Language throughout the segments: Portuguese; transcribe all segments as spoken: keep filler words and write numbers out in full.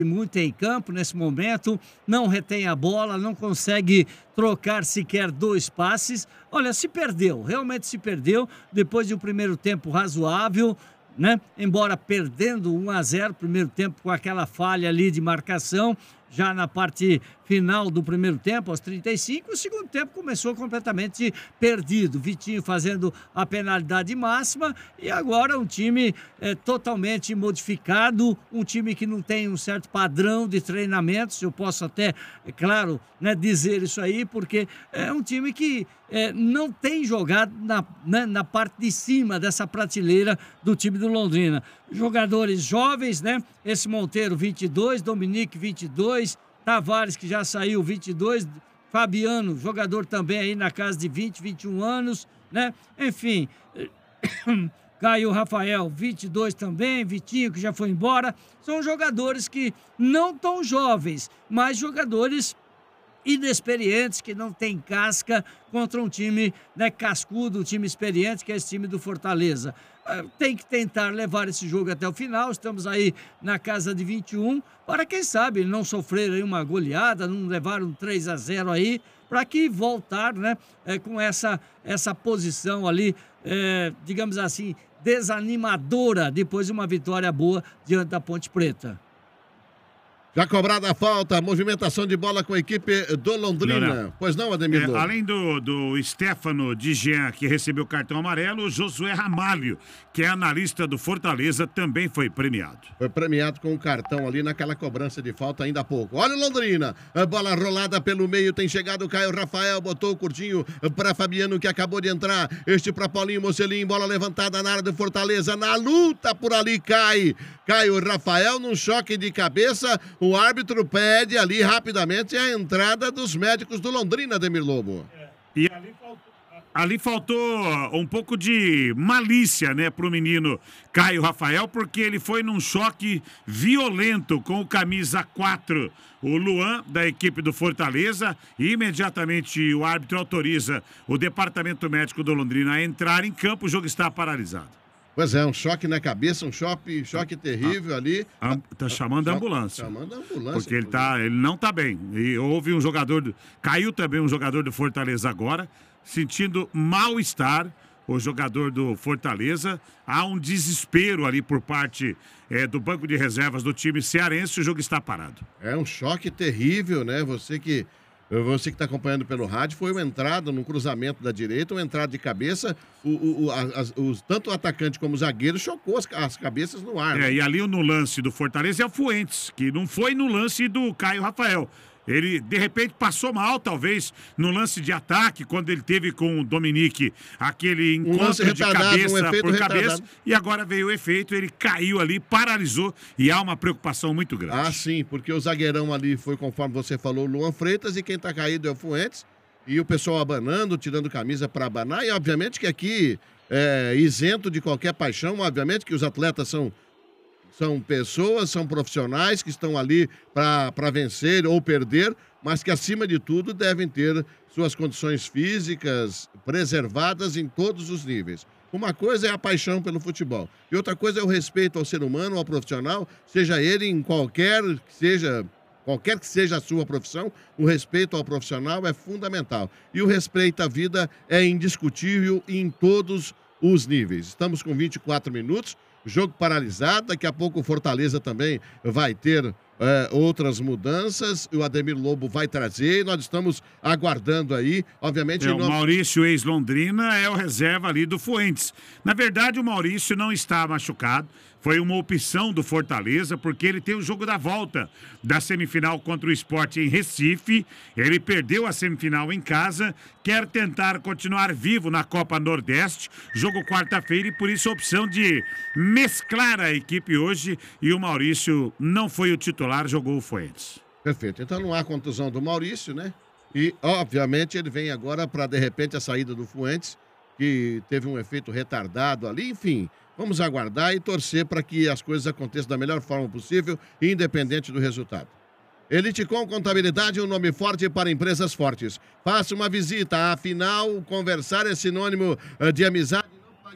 muito em campo nesse momento, não retém a bola, não consegue trocar sequer dois passes. Olha, se perdeu, realmente se perdeu, depois de um primeiro tempo razoável, né? Embora perdendo um a zero, primeiro tempo com aquela falha ali de marcação, já na parte final do primeiro tempo, aos trinta e cinco, o segundo tempo começou completamente perdido. Vitinho fazendo a penalidade máxima e agora um time é, totalmente modificado, um time que não tem um certo padrão de treinamentos, eu posso até, é claro, né, dizer isso aí, porque é um time que é, não tem jogado na, né, na parte de cima dessa prateleira do time do Londrina. Jogadores jovens, né? Esse Monteiro, vinte e dois, Dominique, vinte e dois, Tavares, que já saiu, vinte e dois, Fabiano, jogador também aí na casa de vinte, vinte e um anos, né? Enfim, Caio Rafael, vinte e dois também, Vitinho, que já foi embora. São jogadores que não tão jovens, mas jogadores inexperientes, que não tem casca contra um time, né, cascudo, um time experiente, que é esse time do Fortaleza. Tem que tentar levar esse jogo até o final, estamos aí na casa de vinte e um, para quem sabe não sofrer aí uma goleada, não levar um três a zero aí, para que voltar, né, é, com essa, essa posição ali, é, digamos assim, desanimadora, depois de uma vitória boa diante da Ponte Preta. Já cobrada a falta, movimentação de bola com a equipe do Londrina. Não, não. Pois não, Ademir? É, além do, do Stefano de Jean, que recebeu cartão amarelo, o Josué Ramalho, que é analista do Fortaleza, também foi premiado. Foi premiado com um cartão ali naquela cobrança de falta ainda há pouco. Olha o Londrina, a bola rolada pelo meio, tem chegado o Caio Rafael, botou o curtinho para Fabiano, que acabou de entrar. Este para Paulinho Mocelin, bola levantada na área do Fortaleza, na luta por ali cai. Caio Rafael num choque de cabeça. O árbitro pede ali rapidamente a entrada dos médicos do Londrina, Ademir Lobo. É. E ali faltou, ali faltou um pouco de malícia, né, pro menino Caio Rafael, porque ele foi num choque violento com o camisa quatro, o Luan, da equipe do Fortaleza, e imediatamente o árbitro autoriza o departamento médico do Londrina a entrar em campo, o jogo está paralisado. Pois é, um choque na cabeça, um choque, choque terrível ah, ali. Ah, tá chamando a ambulância. Chamando a ambulância. Porque ele, tá, ele não tá bem. E houve um jogador, do, caiu também um jogador do Fortaleza agora, sentindo mal-estar, o jogador do Fortaleza. Há um desespero ali por parte é, do banco de reservas do time cearense, o jogo está parado. É um choque terrível, né? Você que... Você que está acompanhando pelo rádio, foi uma entrada no cruzamento da direita, uma entrada de cabeça, o, o, o, as, os, tanto o atacante como o zagueiro chocou as, as cabeças no ar. É, né? E ali no lance do Fortaleza é o Fuentes, que não foi no lance do Caio Rafael. Ele, de repente, passou mal, talvez, no lance de ataque, quando ele teve com o Dominique aquele encontro um de cabeça um por cabeça, retardado. E agora veio o efeito, ele caiu ali, paralisou, e há uma preocupação muito grande. Ah, sim, porque o zagueirão ali foi, conforme você falou, o Luan Freitas, e quem tá caído é o Fuentes, e o pessoal abanando, tirando camisa para abanar, e obviamente que aqui, é, isento de qualquer paixão, obviamente que os atletas são... São pessoas, são profissionais que estão ali para vencer ou perder, mas que, acima de tudo, devem ter suas condições físicas preservadas em todos os níveis. Uma coisa é a paixão pelo futebol e outra coisa é o respeito ao ser humano, ao profissional, seja ele em qualquer que seja, qualquer que seja a sua profissão, o respeito ao profissional é fundamental. E o respeito à vida é indiscutível em todos os níveis. Estamos com vinte e quatro minutos. Jogo paralisado, daqui a pouco o Fortaleza também vai ter é, outras mudanças, o Ademir Lobo vai trazer e nós estamos aguardando aí, obviamente... É, o nome... Maurício, ex-Londrina, é o reserva ali do Fuentes. Na verdade, o Maurício não está machucado, foi uma opção do Fortaleza, porque ele tem o jogo da volta da semifinal contra o Sport em Recife, ele perdeu a semifinal em casa, quer tentar continuar vivo na Copa Nordeste, jogo quarta-feira, e por isso a opção de mesclar a equipe hoje, e o Maurício não foi o titular, jogou o Fuentes. Perfeito, então não há contusão do Maurício, né? E, obviamente, ele vem agora para, de repente, a saída do Fuentes, que teve um efeito retardado ali, enfim... Vamos aguardar e torcer para que as coisas aconteçam da melhor forma possível, independente do resultado. Eliticom Contabilidade, um nome forte para empresas fortes. Faça uma visita, afinal, conversar é sinônimo de amizade. Não pague imposto.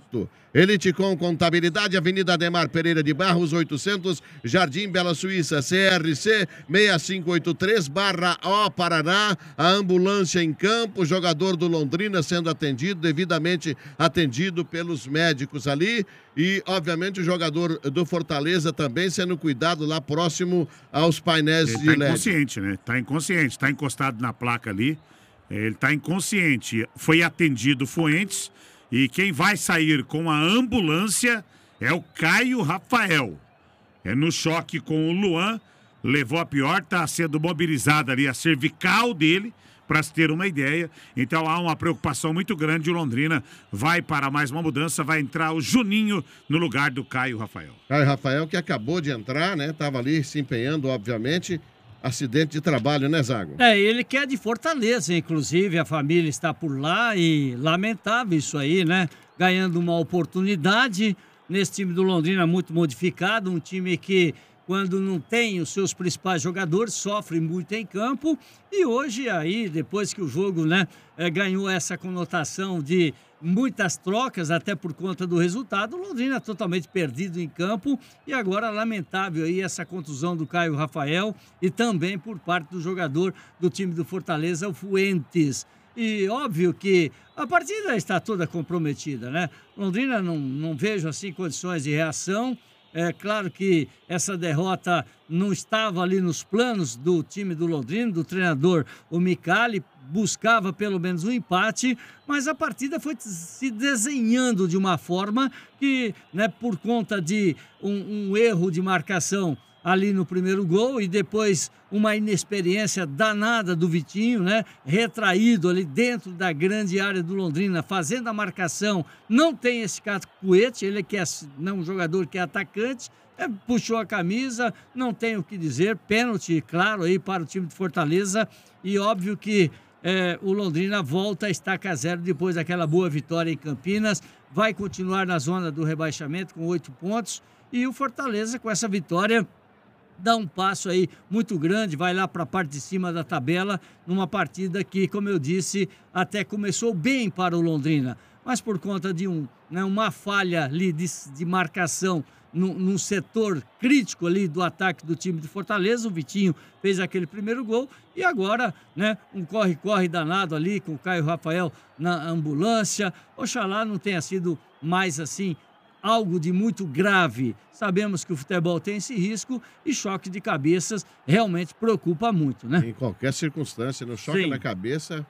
Neto. Eliticom Contabilidade, Avenida Ademar Pereira de Barros, oitocentos, Jardim Bela Suíça, C R C seis cinco oito três, barra O, Paraná. A ambulância em campo, jogador do Londrina sendo atendido, devidamente atendido pelos médicos ali. E, obviamente, o jogador do Fortaleza também sendo cuidado lá próximo aos painéis Ele de tá L E D. inconsciente, né? Tá inconsciente, tá encostado na placa ali. Ele tá inconsciente. Foi atendido Fuentes. E quem vai sair com a ambulância é o Caio Rafael. É no choque com o Luan, levou a pior, está sendo mobilizada ali a cervical dele, para se ter uma ideia. Então há uma preocupação muito grande. O Londrina vai para mais uma mudança, vai entrar o Juninho no lugar do Caio Rafael. Caio Rafael que acabou de entrar, né? Tava ali se empenhando, obviamente. Acidente de trabalho, né, Zago? É, ele que é de Fortaleza, inclusive, a família está por lá e lamentável isso aí, né? Ganhando uma oportunidade nesse time do Londrina muito modificado, um time que, quando não tem os seus principais jogadores, sofre muito em campo. E hoje aí, depois que o jogo, né, é, ganhou essa conotação de muitas trocas, até por conta do resultado, o Londrina totalmente perdido em campo. E agora, lamentável aí essa contusão do Caio Rafael e também por parte do jogador do time do Fortaleza, o Fuentes. E óbvio que a partida está toda comprometida, né? Londrina não, não vejo assim condições de reação. É claro que essa derrota não estava ali nos planos do time do Londrina, do treinador, o Micali, buscava pelo menos um empate, mas a partida foi se desenhando de uma forma que, né, por conta de um, um erro de marcação ali no primeiro gol e depois uma inexperiência danada do Vitinho, né? Retraído ali dentro da grande área do Londrina, fazendo a marcação. Não tem esse cacuete, ele que é não, um jogador que é atacante, é, puxou a camisa, não tem o que dizer, pênalti, claro, aí para o time de Fortaleza. E óbvio que é, o Londrina volta a estaca zero depois daquela boa vitória em Campinas, vai continuar na zona do rebaixamento com oito pontos, e o Fortaleza com essa vitória dá um passo aí muito grande, vai lá para a parte de cima da tabela, numa partida que, como eu disse, até começou bem para o Londrina, mas por conta de um, né, uma falha ali de, de marcação num, num setor crítico ali do ataque do time de Fortaleza, o Vitinho fez aquele primeiro gol e agora, né, um corre-corre danado ali com o Caio Rafael na ambulância. Oxalá não tenha sido mais assim algo de muito grave. Sabemos que o futebol tem esse risco e choque de cabeças realmente preocupa muito, né? Em qualquer circunstância, no choque Sim. na cabeça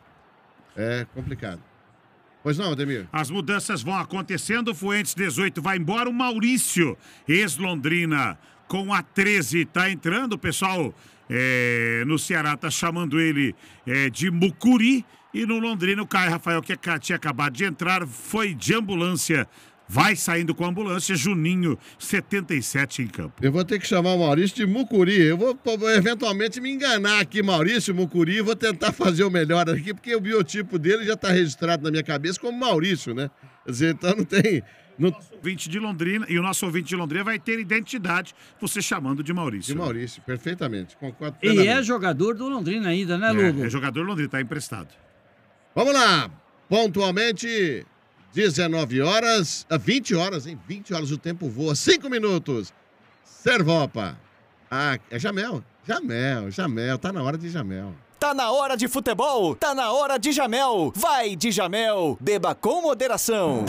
é complicado. Pois não, Ademir? As mudanças vão acontecendo, o Fuentes dezoito vai embora, o Maurício, ex-Londrina, com a treze, tá entrando, o pessoal é, no Ceará tá chamando ele é, de Mucuri, e no Londrina o Caio Rafael, que tinha acabado de entrar, foi de ambulância. Vai saindo com a ambulância, Juninho, setenta e sete em campo. Eu vou ter que chamar o Maurício de Mucuri. Eu vou eventualmente me enganar aqui, Maurício Mucuri, e vou tentar fazer o melhor aqui, porque o biotipo dele já está registrado na minha cabeça como Maurício, né? Quer dizer, então não tem... Não... O nosso ouvinte de Londrina, e o nosso ouvinte de Londrina vai ter identidade, você chamando de Maurício. De Maurício, perfeitamente. Concordo E plenamente. é jogador do Londrina ainda, né, É, Lugo? é jogador Londrina, está emprestado. Vamos lá, pontualmente... dezenove horas, vinte horas, hein? vinte horas, o tempo voa. cinco minutos. Servopa. Ah, é Jamel. Jamel, Jamel. Tá na hora de Jamel. Tá na hora de futebol. Tá na hora de Jamel. Vai de Jamel. Beba com moderação.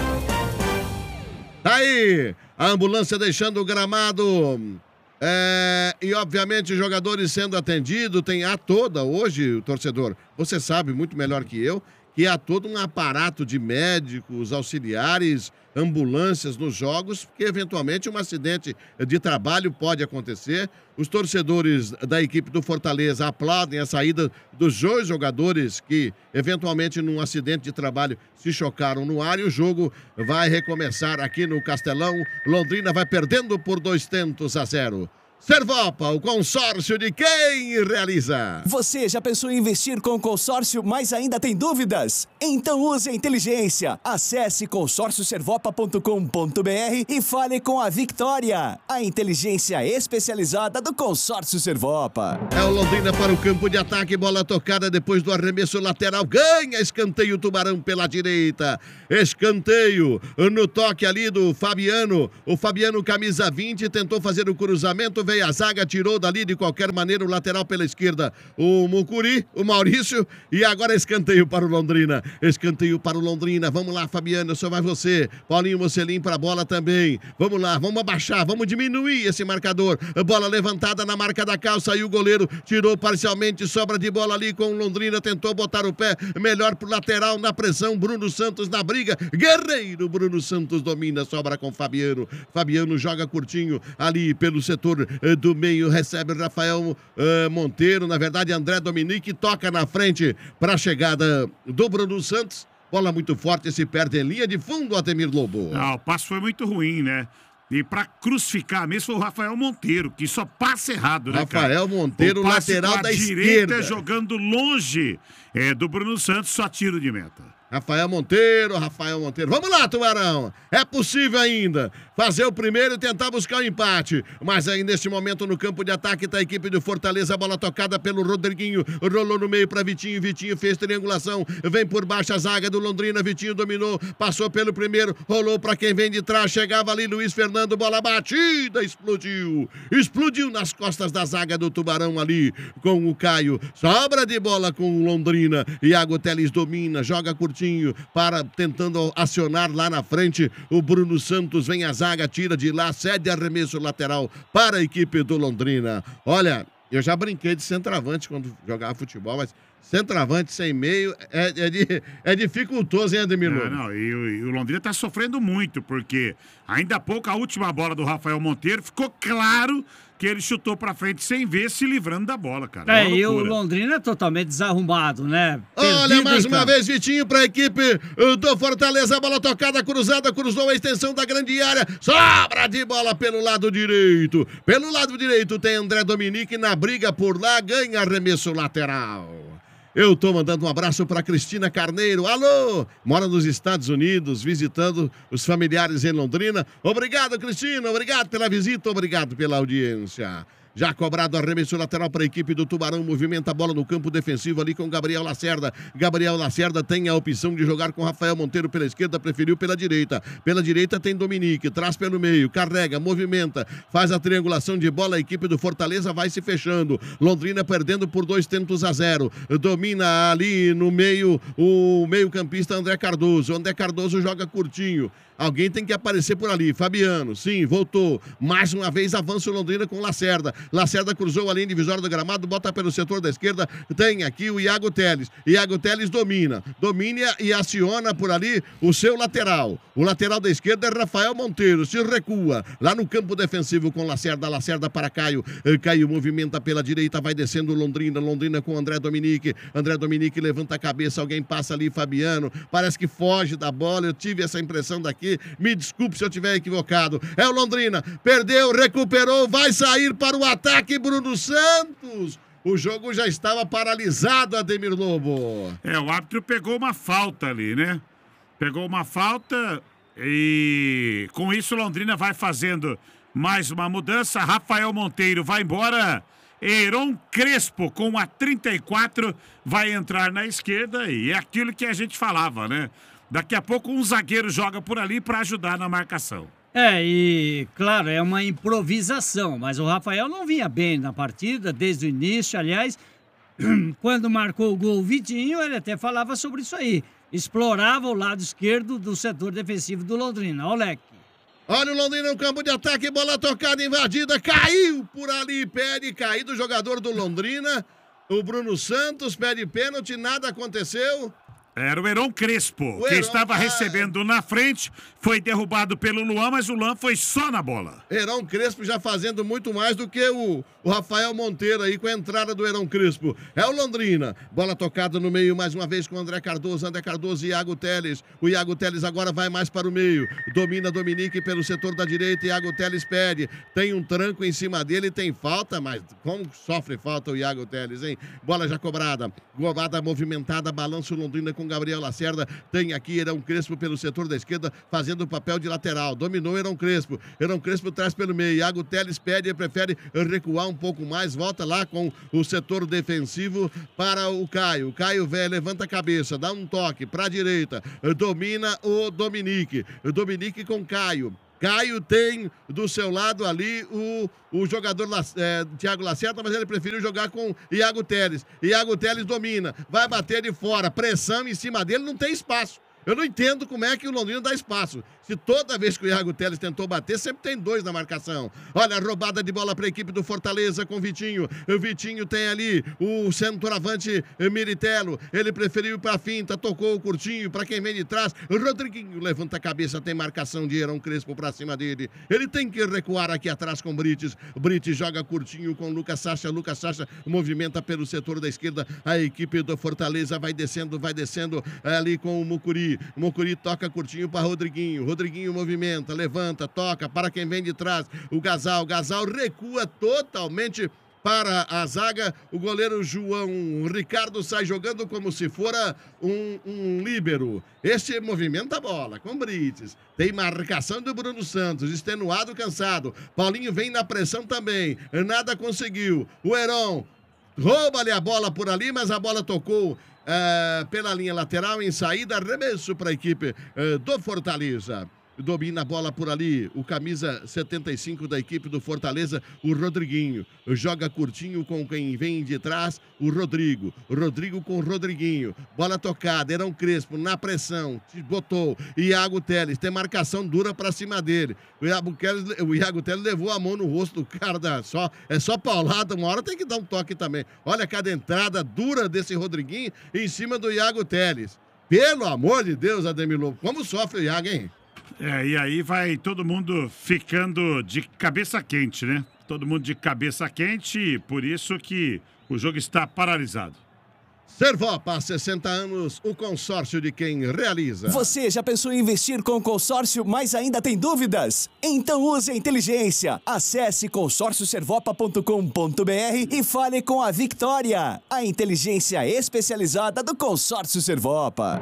Tá aí. A ambulância deixando o gramado. É, e, obviamente, os jogadores sendo atendidos. Tem a toda hoje, o torcedor. Você sabe muito melhor que eu que há todo um aparato de médicos, auxiliares, ambulâncias nos jogos, porque eventualmente um acidente de trabalho pode acontecer. Os torcedores da equipe do Fortaleza aplaudem a saída dos dois jogadores que eventualmente num acidente de trabalho se chocaram no ar, e o jogo vai recomeçar aqui no Castelão. Londrina vai perdendo por dois tentos a zero. Servopa, o consórcio de quem realiza. Você já pensou em investir com o consórcio, mas ainda tem dúvidas? Então use a inteligência. Acesse consórcio servopa ponto com ponto br e fale com a Victoria, a inteligência especializada do consórcio Servopa. É o Londrina para o campo de ataque, bola tocada depois do arremesso lateral, ganha escanteio Tubarão pela direita, escanteio no toque ali do Fabiano, o Fabiano camisa vinte tentou fazer o cruzamento, veio a zaga, tirou dali de qualquer maneira o lateral pela esquerda, o Mucuri, o Maurício, e agora escanteio para o Londrina, escanteio para o Londrina, vamos lá Fabiano, só vai você, Paulinho Mocelin para a bola também, vamos lá, vamos abaixar, vamos diminuir esse marcador, bola levantada na marca da calça e o goleiro tirou parcialmente, sobra de bola ali com o Londrina, tentou botar o pé, melhor pro lateral, na pressão, Bruno Santos na briga, guerreiro, Bruno Santos domina, sobra com Fabiano, Fabiano joga curtinho ali pelo setor do meio, recebe Rafael uh, Monteiro, na verdade André Dominique toca na frente para a chegada do Bruno Santos, bola muito forte, se perde em linha de fundo, Ademir Lobo. Ah, o passo foi muito ruim, né? E para crucificar mesmo foi o Rafael Monteiro, que só passa errado, né, cara? Rafael Monteiro, lateral da direita, esquerda. jogando longe é, do Bruno Santos, só tiro de meta. Rafael Monteiro, Rafael Monteiro. Vamos lá, Tubarão. É possível ainda fazer o primeiro e tentar buscar o empate. Mas aí, neste momento, no campo de ataque, está a equipe do Fortaleza. A bola tocada pelo Rodriguinho. Rolou no meio para Vitinho. Vitinho fez triangulação. Vem por baixo a zaga do Londrina. Vitinho dominou. Passou pelo primeiro. Rolou para quem vem de trás. Chegava ali Luiz Fernando. Bola batida. Explodiu. Explodiu nas costas da zaga do Tubarão ali com o Caio. Sobra de bola com o Londrina. Iago Teles domina. Joga curtindo. Para tentando acionar lá na frente o Bruno Santos, vem a zaga, tira de lá, cede arremesso lateral para a equipe do Londrina. Olha, eu já brinquei de centroavante quando jogava futebol, mas centroavante sem meio é, é, de, é dificultoso, hein, Ademir? Não, não, e, o, e o Londrina tá sofrendo muito, porque ainda há pouco a última bola do Rafael Monteiro ficou claro que ele chutou pra frente sem ver, se livrando da bola, cara. É, e o Londrina é totalmente desarrumado, né? Olha, Perdido mais em uma campo. vez, Vitinho pra equipe do Fortaleza, bola tocada, cruzada, cruzou a extensão da grande área, sobra de bola pelo lado direito. Pelo lado direito tem André Dominique na briga por lá, ganha arremesso lateral. Eu tô mandando um abraço para Cristina Carneiro. Alô! Mora nos Estados Unidos, visitando os familiares em Londrina. Obrigado, Cristina. Obrigado pela visita. Obrigado pela audiência. Já cobrado arremesso lateral para a equipe do Tubarão, movimenta a bola no campo defensivo ali com Gabriel Lacerda. Gabriel Lacerda tem a opção de jogar com Rafael Monteiro pela esquerda, preferiu pela direita. Pela direita tem Dominique, traz pelo meio, carrega, movimenta, faz a triangulação de bola, a equipe do Fortaleza vai se fechando. Londrina perdendo por dois tentos a zero. Domina ali no meio o meio-campista André Cardoso. André Cardoso joga curtinho. Alguém tem que aparecer por ali. Fabiano, sim, voltou. Mais uma vez avança o Londrina com Lacerda. Lacerda cruzou a linha divisória do gramado, bota pelo setor da esquerda. Tem aqui o Iago Teles. Iago Teles domina. Domina e aciona por ali o seu lateral. O lateral da esquerda é Rafael Monteiro. Se recua lá no campo defensivo com Lacerda. Lacerda para Caio. Caio movimenta pela direita, vai descendo Londrina. Londrina com André Dominique. André Dominique levanta a cabeça. Alguém passa ali, Fabiano. Parece que foge da bola. Eu tive essa impressão daqui. Me desculpe se eu estiver equivocado. É o Londrina. Perdeu, recuperou, vai sair para o ataque Bruno Santos. O jogo já estava paralisado, Ademir Lobo. É, o árbitro pegou uma falta ali, né? Pegou uma falta e com isso o Londrina vai fazendo mais uma mudança. Rafael Monteiro vai embora. Heron Crespo com a trinta e quatro vai entrar na esquerda e é aquilo que a gente falava, né? Daqui a pouco um zagueiro joga por ali para ajudar na marcação. É, e claro, é uma improvisação, mas o Rafael não vinha bem na partida desde o início. Aliás, quando marcou o gol o Vitinho, ele até falava sobre isso aí. Explorava o lado esquerdo do setor defensivo do Londrina. Olha o leque. Olha o Londrina no campo de ataque, bola tocada, invadida, caiu por ali, pede caído o jogador do Londrina. O Bruno Santos pede pênalti, nada aconteceu. Era o Heron Crespo, O que Heron, estava ah, recebendo na frente, foi derrubado pelo Luan, mas o Luan foi só na bola. Heron Crespo já fazendo muito mais do que o, o Rafael Monteiro aí com a entrada do Heron Crespo. É o Londrina. Bola tocada no meio mais uma vez com o André Cardoso. André Cardoso e Iago Teles. O Iago Teles agora vai mais para o meio. Domina Dominique pelo setor da direita. Iago Teles pede. Tem um tranco em cima dele. Tem falta, mas como sofre falta o Iago Teles, hein? Bola já cobrada. Golada movimentada. Balança o Londrina com Gabriel Lacerda. Tem aqui Heron Crespo pelo setor da esquerda, fazendo o papel de lateral. Dominou Heron Crespo. Heron Crespo traz pelo meio. Iago Teles pede e prefere recuar um pouco mais. Volta lá com o setor defensivo para o Caio. O Caio velho levanta a cabeça, dá um toque para a direita. Domina o Dominique. O Dominique com Caio. Caio tem do seu lado ali o, o jogador é, Thiago Lacerda, mas ele preferiu jogar com Iago Teles. Iago Teles domina, vai bater de fora, pressão em cima dele, não tem espaço. Eu não entendo como é que o Londrina dá espaço. Se toda vez que o Iago Teles tentou bater, sempre tem dois na marcação. Olha a roubada de bola para a equipe do Fortaleza com o Vitinho. O Vitinho tem ali o centroavante Miritello. Ele preferiu ir para a finta, tocou o curtinho para quem vem de trás. Rodriguinho levanta a cabeça, tem marcação de Heron Crespo para cima dele. Ele tem que recuar aqui atrás com Brites. Brites joga curtinho com Lucas Sacha. Lucas Sacha movimenta pelo setor da esquerda. A equipe do Fortaleza vai descendo, vai descendo ali com o Mucuri. Mucuri toca curtinho para Rodriguinho. Rodriguinho movimenta, levanta, toca para quem vem de trás. O Gasal, Gasal recua totalmente para a zaga. O goleiro João Ricardo sai jogando como se fora um, um líbero. Este movimenta a bola com Brites. Tem marcação do Bruno Santos, extenuado, cansado. Paulinho vem na pressão também. Nada conseguiu. O Heron rouba-lhe a bola por ali, mas a bola tocou Uh, pela linha lateral, em saída, arremesso para a equipe uh, do Fortaleza. Domina a bola por ali, o camisa setenta e cinco da equipe do Fortaleza, o Rodriguinho. Joga curtinho com quem vem de trás, o Rodrigo. Rodrigo com o Rodriguinho. Bola tocada, Heron Crespo na pressão, botou. Iago Teles, tem marcação dura pra cima dele. O Iago Teles, o Iago Teles levou a mão no rosto do cara, da, só, é só paulada, uma hora tem que dar um toque também. Olha cada entrada dura desse Rodriguinho em cima do Iago Teles. Pelo amor de Deus, Ademir Lobo, como sofre o Iago, hein? É, e aí vai todo mundo ficando de cabeça quente, né? Todo mundo de cabeça quente, por isso que o jogo está paralisado. Servopa, há sessenta anos, o consórcio de quem realiza. Você já pensou em investir com o consórcio, mas ainda tem dúvidas? Então use a inteligência. Acesse consórcio servopa ponto com ponto br e fale com a Victoria, a inteligência especializada do consórcio Servopa.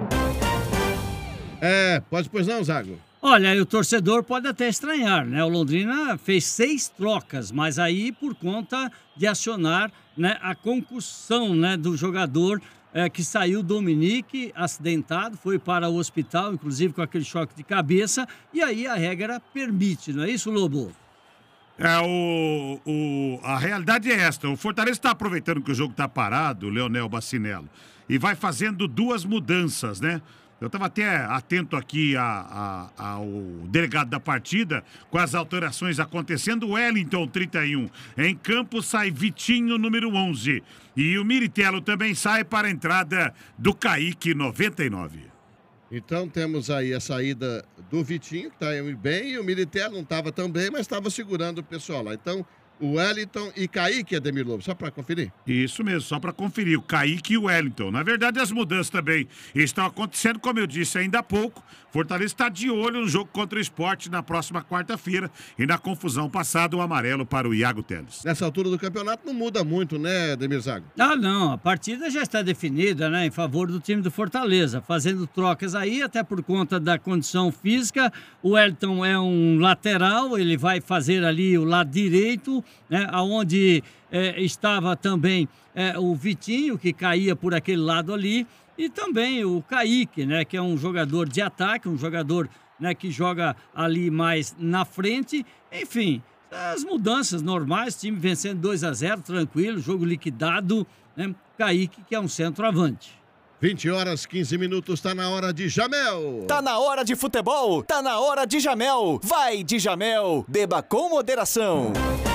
É, pode pois não, Zago? Olha, e o torcedor pode até estranhar, né? O Londrina fez seis trocas, mas aí por conta de acionar, né, a concussão, né, do jogador é, que saiu, Dominique, acidentado, foi para o hospital, inclusive com aquele choque de cabeça, e aí a regra permite, não é isso, Lobo? É, o, o, a realidade é esta, o Fortaleza está aproveitando que o jogo está parado, o Leonel Bacinello, e vai fazendo duas mudanças, né? Eu estava até atento aqui a, a, ao delegado da partida, com as alterações acontecendo. O Wellington, trinta e um. Em campo sai Vitinho, número onze. E o Miritello também sai para a entrada do Kaique, noventa e nove. Então temos aí a saída do Vitinho, que está bem, e o Miritello não estava tão bem, mas estava segurando o pessoal lá. Então, o Wellington e Kaique, Ademir Lobo, só para conferir? Isso mesmo, só para conferir, o Kaique e o Wellington. Na verdade, as mudanças também estão acontecendo, como eu disse ainda há pouco. Fortaleza está de olho no jogo contra o Sport na próxima quarta-feira. E na confusão passada, o amarelo para o Iago Teles. Nessa altura do campeonato não muda muito, né, Ademir Zago? Ah, não, a partida já está definida, né, em favor do time do Fortaleza, fazendo trocas aí, até por conta da condição física. O Wellington é um lateral, ele vai fazer ali o lado direito, né, onde é, estava também é, o Vitinho, que caía por aquele lado ali, e também o Kaique, né, que é um jogador de ataque, um jogador, né, que joga ali mais na frente. Enfim, as mudanças normais, time vencendo dois a zero, tranquilo, jogo liquidado, né? Kaique, que é um centroavante. vinte horas, quinze minutos, tá na hora de Jamel. Tá na hora de futebol, tá na hora de Jamel. Vai de Jamel, beba com moderação.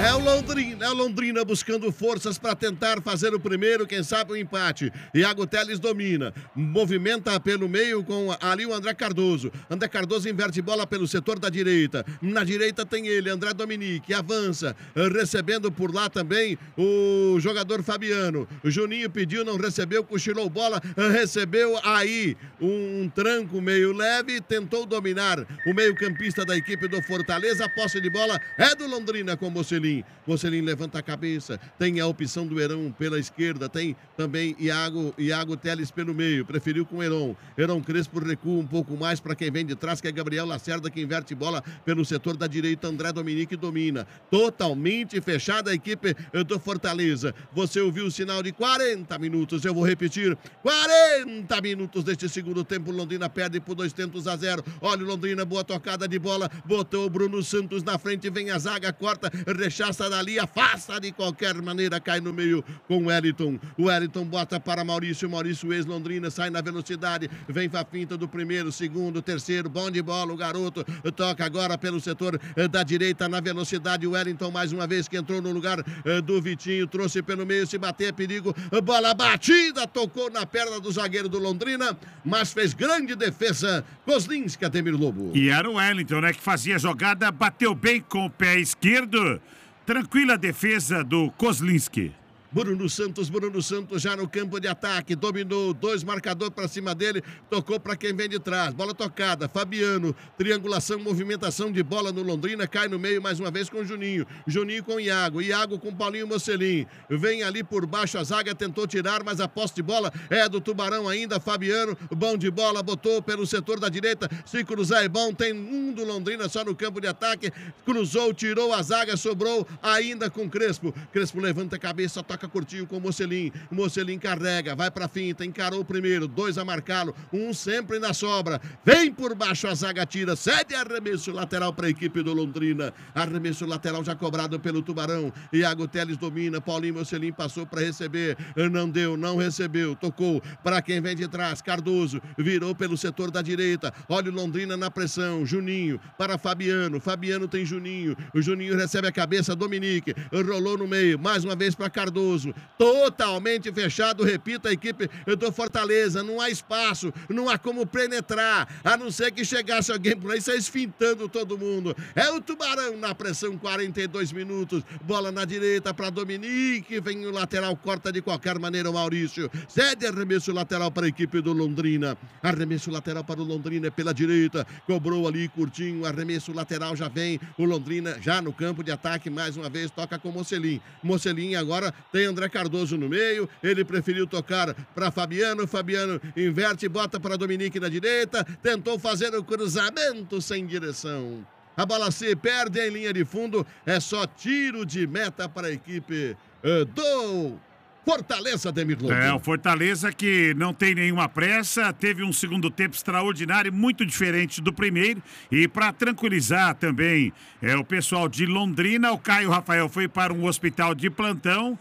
É o Londrina, é o Londrina buscando forças para tentar fazer o primeiro, quem sabe o empate. Iago Teles domina, movimenta pelo meio com ali o André Cardoso. André Cardoso inverte bola pelo setor da direita. Na direita tem ele, André Dominique, avança, recebendo por lá também o jogador Fabiano. O Juninho pediu, não recebeu, cochilou bola, recebeu aí um tranco meio leve, tentou dominar o meio-campista da equipe do Fortaleza. A posse de bola é do Londrina com Mocelin. Mocelin levanta a cabeça, tem a opção do Heron pela esquerda, tem também Iago, Iago Teles pelo meio, preferiu com Heron. Heron Crespo recua um pouco mais para quem vem de trás, que é Gabriel Lacerda, que inverte bola pelo setor da direita. André Dominique domina, totalmente fechada a equipe do Fortaleza. Você ouviu o sinal de quarenta minutos, eu vou repetir, quarenta minutos deste segundo tempo. Londrina perde por dois tentos a zero. Olha o Londrina, boa tocada de bola, botou o Bruno Santos na frente, vem a zaga, corta, rechaça dali, afasta de qualquer maneira, cai no meio com o Wellington. O Wellington bota para Maurício, Maurício ex-Londrina, sai na velocidade, vem pra finta do primeiro, segundo, terceiro, bom de bola, o garoto toca agora pelo setor da direita na velocidade. O Wellington mais uma vez que entrou no lugar do Vitinho, trouxe pelo meio, se bater é perigo, bola batida, tocou na perna do zagueiro do Londrina, mas fez grande defesa Kozlinski, Ademir Lobo. E era o Wellington, né, que fazia a jogada, bateu bem com o pé esquerdo. Tranquila defesa do Kozlinski. Bruno Santos, Bruno Santos já no campo de ataque, dominou, dois marcadores para cima dele, tocou para quem vem de trás, bola tocada, Fabiano, triangulação, movimentação de bola no Londrina, cai no meio mais uma vez com o Juninho, Juninho com Iago, Iago com Paulinho Mocelin, vem ali por baixo a zaga, tentou tirar, mas a posse de bola é do Tubarão ainda. Fabiano, bom de bola, botou pelo setor da direita, se cruzar é bom, tem um do Londrina só no campo de ataque, cruzou, tirou a zaga, sobrou ainda com Crespo, Crespo levanta a cabeça, toca curtinho com o Mocelin, Mocelin carrega, vai pra finta, encarou o primeiro, dois a marcá-lo, um sempre na sobra, vem por baixo a zaga, tira, cede arremesso lateral para a equipe do Londrina, arremesso lateral já cobrado pelo Tubarão. Iago Teles domina, Paulinho Mocelin passou para receber, não deu, não recebeu, tocou para quem vem de trás, Cardoso, virou pelo setor da direita, olha o Londrina na pressão, Juninho para Fabiano, Fabiano tem Juninho, o Juninho recebe a cabeça, Dominique, rolou no meio, mais uma vez para Cardoso, totalmente fechado, repito, a equipe do Fortaleza, não há espaço, não há como penetrar, a não ser que chegasse alguém por aí, sai esfintando todo mundo. É o Tubarão na pressão, quarenta e dois minutos, bola na direita para Dominique, vem o lateral, corta de qualquer maneira o Maurício, cede arremesso lateral para a equipe do Londrina, arremesso lateral para o Londrina pela direita, cobrou ali curtinho, arremesso lateral já vem, o Londrina já no campo de ataque, mais uma vez, toca com Mocelin, Mocelin agora tem André Cardoso no meio, ele preferiu tocar para Fabiano, Fabiano inverte, bota para Dominique na direita, tentou fazer o cruzamento sem direção. A bola se perde em linha de fundo, é só tiro de meta para a equipe uh, do Fortaleza, Ademir Lobo. É, o Fortaleza que não tem nenhuma pressa, teve um segundo tempo extraordinário, muito diferente do primeiro. E para tranquilizar também é, o pessoal de Londrina, o Caio Rafael foi para um hospital de plantão,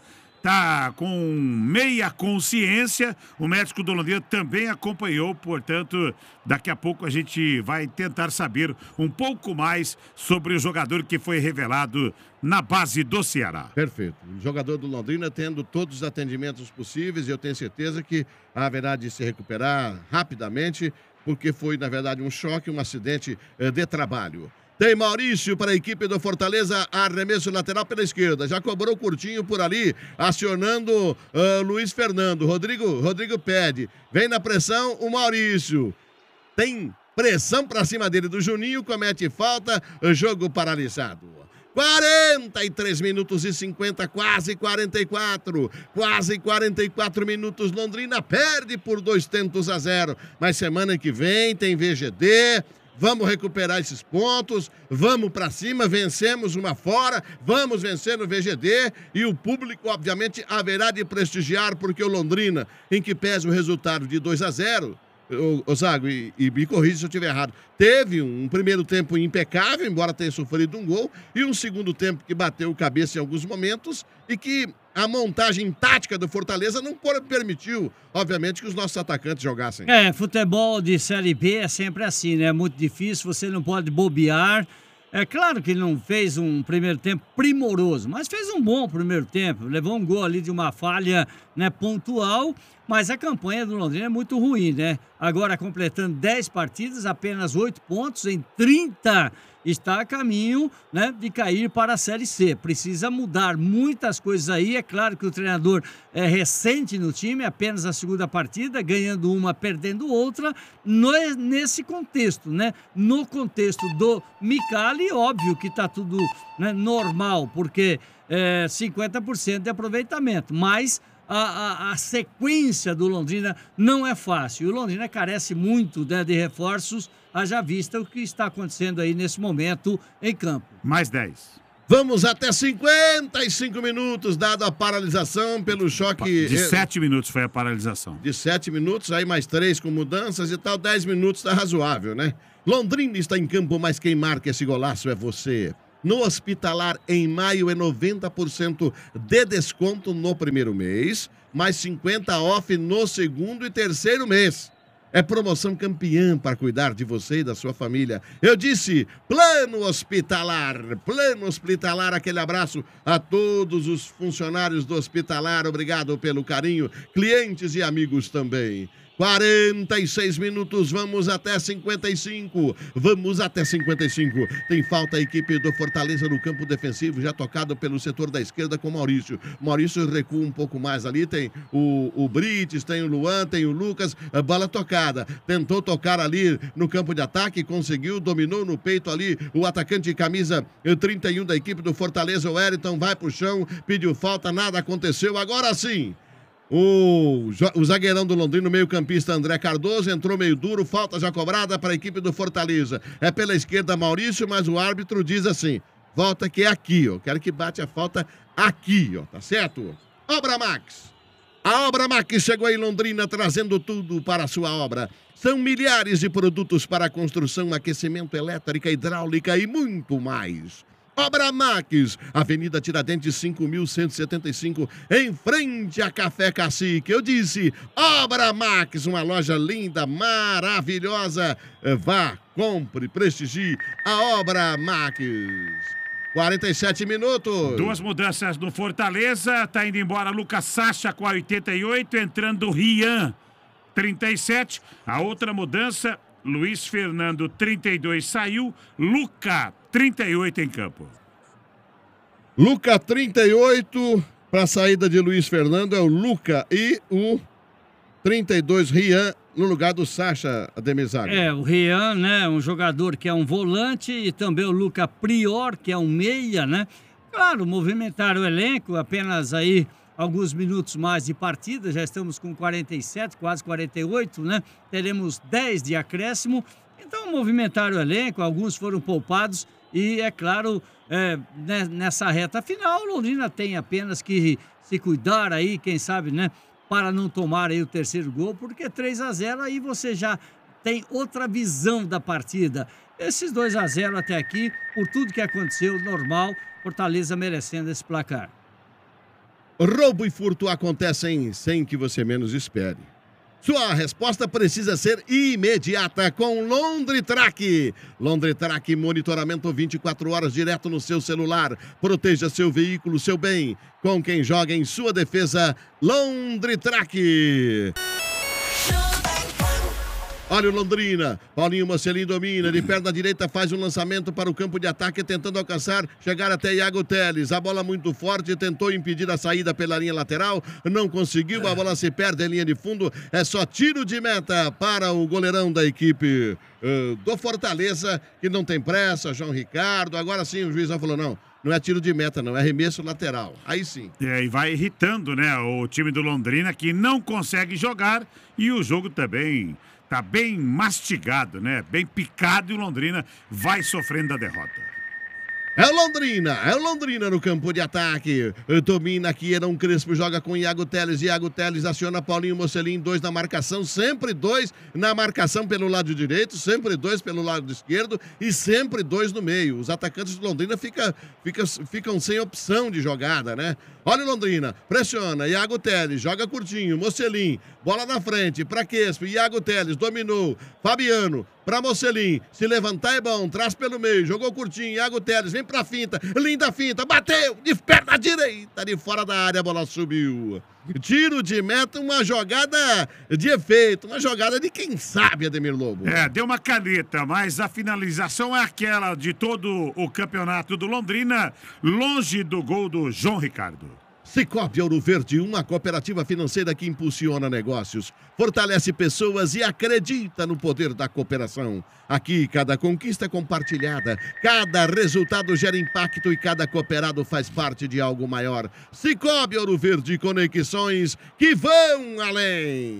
tá com meia consciência, o médico do Londrina também acompanhou, portanto, daqui a pouco a gente vai tentar saber um pouco mais sobre o jogador que foi revelado na base do Ceará. Perfeito. O jogador do Londrina tendo todos os atendimentos possíveis, e eu tenho certeza que haverá de se recuperar rapidamente, porque foi, na verdade, um choque, um acidente eh, de trabalho. Tem Maurício para a equipe do Fortaleza, arremesso lateral pela esquerda, já cobrou curtinho por ali, acionando uh, Luiz Fernando, Rodrigo, Rodrigo pede, vem na pressão o Maurício, tem pressão para cima dele do Juninho, comete falta, jogo paralisado. quarenta e três minutos e cinquenta, quase quarenta e quatro, quase quarenta e quatro minutos, Londrina perde por dois tentos a zero, mas semana que vem tem V G D, vamos recuperar esses pontos, vamos para cima, vencemos uma fora, vamos vencer no V G D e o público, obviamente, haverá de prestigiar, porque o Londrina, em que pese o resultado de dois a zero, o Zago, e, e me corrija se eu estiver errado, teve um primeiro tempo impecável, embora tenha sofrido um gol, e um segundo tempo que bateu cabeça em alguns momentos e que a montagem tática do Fortaleza não permitiu, obviamente, que os nossos atacantes jogassem. É, futebol de Série B é sempre assim, né? É muito difícil, você não pode bobear. É claro que ele não fez um primeiro tempo primoroso, mas fez um bom primeiro tempo. Levou um gol ali de uma falha, né, pontual, mas a campanha do Londrina é muito ruim, né? Agora completando dez partidas, apenas oito pontos em trinta, está a caminho, né, de cair para a Série C. Precisa mudar muitas coisas aí. É claro que o treinador é recente no time, apenas a segunda partida, ganhando uma, perdendo outra, no, nesse contexto, né? No contexto do Micali, óbvio que está tudo, né, normal, porque é cinquenta por cento de aproveitamento, mas A, a, a sequência do Londrina não é fácil. O Londrina carece muito, né, de reforços, haja vista o que está acontecendo aí nesse momento em campo. Mais dez. Vamos até cinquenta e cinco minutos, dado a paralisação pelo choque... De sete minutos foi a paralisação. De sete minutos, aí mais três com mudanças e tal, dez minutos tá razoável, né? Londrina está em campo, mas quem marca esse golaço é você. No Hospitalar, em maio, é noventa por cento de desconto no primeiro mês, mais cinquenta por cento off no segundo e terceiro mês. É promoção campeã para cuidar de você e da sua família. Eu disse, Plano Hospitalar, Plano Hospitalar, aquele abraço a todos os funcionários do Hospitalar, obrigado pelo carinho, clientes e amigos também. quarenta e seis minutos, vamos até cinquenta e cinco, vamos até cinquenta e cinco. Tem falta a equipe do Fortaleza no campo defensivo, já tocado pelo setor da esquerda com Maurício. Maurício recua um pouco mais ali, tem o, o Brites, tem o Luan, tem o Lucas, a bola tocada. Tentou tocar ali no campo de ataque, conseguiu, dominou no peito ali o atacante camisa trinta e um da equipe do Fortaleza, o Wellington, vai pro chão, pediu falta, nada aconteceu, agora sim. O, o zagueirão do Londrina, o meio-campista André Cardoso, entrou meio duro, falta já cobrada para a equipe do Fortaleza. É pela esquerda Maurício, mas o árbitro diz assim, volta que é aqui, ó. Quero que bate a falta aqui, ó, tá certo? Obra Max. A Obra Max chegou em Londrina trazendo tudo para a sua obra. São milhares de produtos para construção, aquecimento, elétrica, hidráulica e muito mais. Obra Max, Avenida Tiradentes cinco mil cento e setenta e cinco, em frente a Café Cacique. Eu disse, Obra Max, uma loja linda, maravilhosa. Vá, compre, prestigie a Obra Max. quarenta e sete minutos. Duas mudanças no Fortaleza, tá indo embora Lucas Sacha com a oitenta e oito, entrando Rian, trinta e sete. A outra mudança, Luiz Fernando, trinta e dois, saiu, Luca, trinta e oito em campo. Luca, trinta e oito, para a saída de Luiz Fernando é o Luca e o trinta e dois, Rian, no lugar do Sacha, Ademir Zaga. É, o Rian, né, um jogador que é um volante, e também o Luca Prior, que é um meia, né? Claro, movimentar o elenco, apenas aí alguns minutos mais de partida, já estamos com quarenta e sete, quase quarenta e oito, né? Teremos dez de acréscimo, então movimentar o elenco, alguns foram poupados e, é claro, é, nessa reta final, o Londrina tem apenas que se cuidar aí, quem sabe, né? Para não tomar aí o terceiro gol, porque três a zero aí você já tem outra visão da partida. Esses dois a zero até aqui, por tudo que aconteceu, normal, Fortaleza merecendo esse placar. Roubo e furto acontecem sem que você menos espere. Sua resposta precisa ser imediata com Londritrack. Londritrack, monitoramento vinte e quatro horas direto no seu celular. Proteja seu veículo, seu bem. Com quem joga em sua defesa, Londritrack. Olha o Londrina, Paulinho Mocelin domina, de perna direita faz um lançamento para o campo de ataque, tentando alcançar, chegar até Iago Teles. A bola muito forte, tentou impedir a saída pela linha lateral, não conseguiu, a bola se perde em linha de fundo, é só tiro de meta para o goleirão da equipe uh, do Fortaleza, que não tem pressa, João Ricardo. Agora sim o juiz já falou, não, não é tiro de meta não, é arremesso lateral, aí sim. É, e vai irritando, né, o time do Londrina, que não consegue jogar, e o jogo também tá bem mastigado, né? Bem picado, e o Londrina vai sofrendo a derrota. É o Londrina, é o Londrina no campo de ataque. Domina aqui, Herão Crespo joga com Iago Teles. Iago Teles aciona Paulinho Mocelin, dois na marcação, sempre dois na marcação pelo lado direito, sempre dois pelo lado esquerdo e sempre dois no meio. Os atacantes do Londrina fica, fica, ficam sem opção de jogada, né? Olha o Londrina, pressiona, Iago Teles, joga curtinho, Mocelin, bola na frente, para Crespo, Iago Teles, dominou, Fabiano, pra Mocelin. Se levantar é bom, traz pelo meio, jogou curtinho, Iago Teles, vem pra finta, linda finta, bateu, de perna direita, de fora da área, a bola subiu. Tiro de meta, uma jogada de efeito, uma jogada de quem sabe, Ademir Lobo. É, deu uma caneta, mas a finalização é aquela de todo o campeonato do Londrina, longe do gol do João Ricardo. Sicoob Ouro Verde, uma cooperativa financeira que impulsiona negócios, fortalece pessoas e acredita no poder da cooperação. Aqui, cada conquista é compartilhada, cada resultado gera impacto e cada cooperado faz parte de algo maior. Sicoob Ouro Verde, conexões que vão além.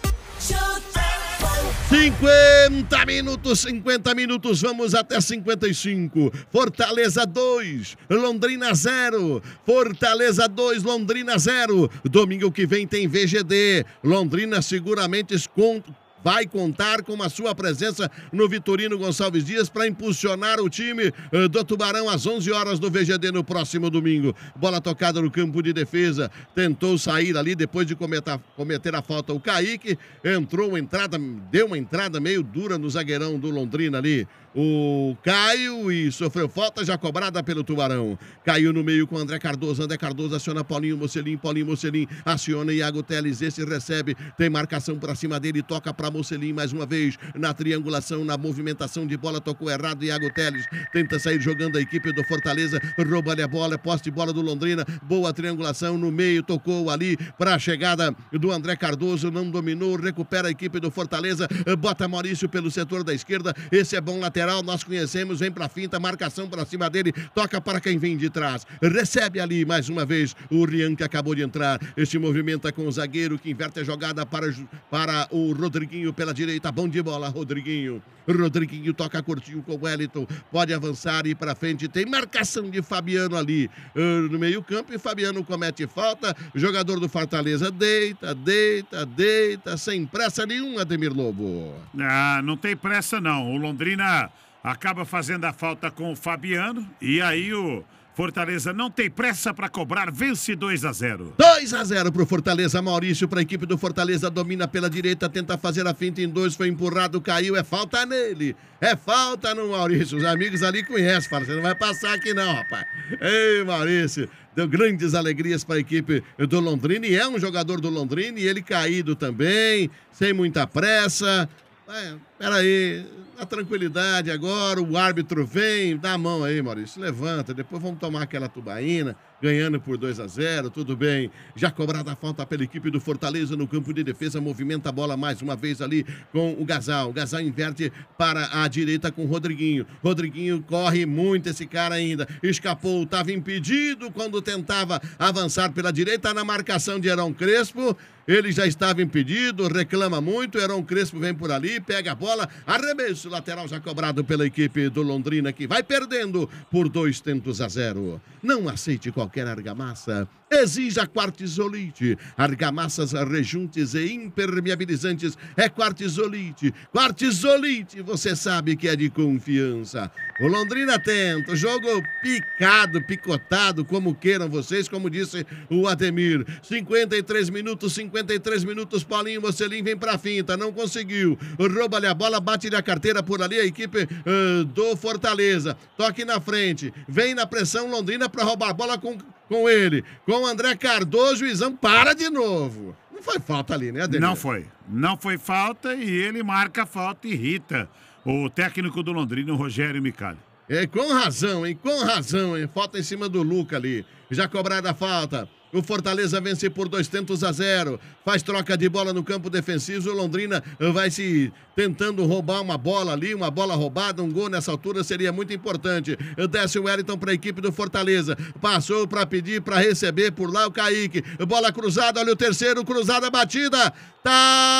cinquenta minutos, cinquenta minutos, vamos até cinquenta e cinco. Fortaleza dois, Londrina zero. Fortaleza dois, Londrina zero. Domingo que vem tem V G D. Londrina seguramente esconde. Vai contar com a sua presença no Vitorino Gonçalves Dias para impulsionar o time uh, do Tubarão às onze horas do V G D no próximo domingo. Bola tocada no campo de defesa, tentou sair ali depois de cometer, cometer a falta o Kaique, entrou uma entrada, deu uma entrada meio dura no zagueirão do Londrina ali, o Caio, e sofreu falta já cobrada pelo Tubarão. Caiu no meio com o André Cardoso, André Cardoso aciona Paulinho Mocelin, Paulinho Mocelin aciona Iago Teles, esse recebe, tem marcação para cima dele, toca para Mocelin mais uma vez, na triangulação, na movimentação de bola, tocou errado, Iago Teles tenta sair jogando a equipe do Fortaleza, rouba-lhe a bola, poste de bola do Londrina, boa triangulação no meio, tocou ali para a chegada do André Cardoso, não dominou, recupera a equipe do Fortaleza, bota Maurício pelo setor da esquerda, esse é bom lateral, nós conhecemos, vem pra finta, marcação pra cima dele, toca para quem vem de trás, recebe ali mais uma vez o Rian que acabou de entrar, este movimenta com o zagueiro que inverte a jogada para, para o Rodriguinho pela direita, bom de bola, Rodriguinho, Rodriguinho toca curtinho com o Wellington, pode avançar e ir pra frente, tem marcação de Fabiano ali uh, no meio campo e Fabiano comete falta, jogador do Fortaleza deita, deita, deita, sem pressa nenhuma, Ademir Lobo. Ah, não tem pressa não, o Londrina acaba fazendo a falta com o Fabiano e aí o Fortaleza não tem pressa para cobrar, vence dois a zero. dois a zero pro Fortaleza, Maurício para a equipe do Fortaleza, domina pela direita, tenta fazer a finta em dois, foi empurrado, caiu, é falta nele, é falta no Maurício, os amigos ali conhecem, falam, você não vai passar aqui não, rapaz. Ei, Maurício, deu grandes alegrias para a equipe do Londrina e é um jogador do Londrina e ele caído também, sem muita pressa. É, peraí, a tranquilidade agora, o árbitro vem, dá a mão aí, Maurício, levanta, depois vamos tomar aquela tubaína, ganhando por dois a zero, tudo bem. Já cobrada a falta pela equipe do Fortaleza no campo de defesa, movimenta a bola mais uma vez ali com o Gasal. O Gasal inverte para a direita com o Rodriguinho. Rodriguinho corre muito esse cara ainda, escapou, estava impedido quando tentava avançar pela direita na marcação de Heron Crespo. Ele já estava impedido, reclama muito, Heron Crespo vem por ali, pega a bola, arremesso lateral já cobrado pela equipe do Londrina, que vai perdendo por dois tentos a zero. Não aceite qualquer argamassa, exija Quartzolite. Argamassas rejuntes e impermeabilizantes é Quartzolite. Quartzolite, você sabe que é de confiança. O Londrina tenta, jogo picado, picotado, como queiram vocês, como disse o Ademir. cinquenta e três minutos, cinquenta e três minutos, Paulinho Mocelin vem pra finta, não conseguiu. Rouba-lhe a bola, bate-lhe a carteira por ali, a equipe uh, do Fortaleza. Toque na frente, vem na pressão Londrina pra roubar a bola com, com ele. Com o André Cardoso, o juizão para de novo. Não foi falta ali, né, Ademir? Não foi. Não foi falta e ele marca a falta e irrita o técnico do Londrina, o Rogério Micali. É, com razão, hein? Com razão, hein? Falta em cima do Luca ali. Já cobrada a falta. O Fortaleza vence por dois tentos a zero. Faz troca de bola no campo defensivo. O Londrina vai se tentando roubar uma bola ali, uma bola roubada, um gol nessa altura seria muito importante. Desce o Wellington para a equipe do Fortaleza. Passou para pedir, para receber por lá o Kaique. Bola cruzada, olha o terceiro, cruzada batida. Tá